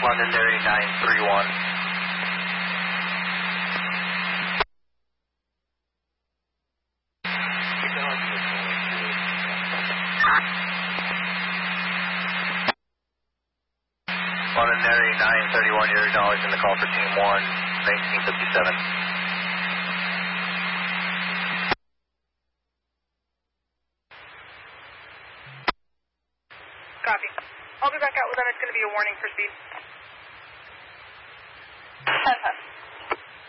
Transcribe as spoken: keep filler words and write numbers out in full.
Londonderry nine three one. Londonderry nine thirty-one, you're acknowledging the call for Team one, nineteen fifty-seven. Copy. I'll be back out with them. It's going to be a warning for speed. ten ten.